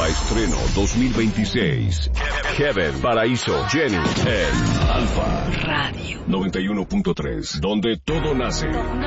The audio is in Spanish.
Estreno 2026. Heaven, Paraíso, Jenny, en Alfa Radio 91.3, donde todo nace.